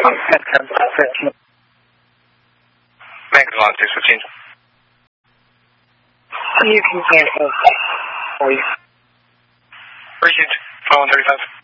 Max Line 615. You can cancel for you. Received. 5135.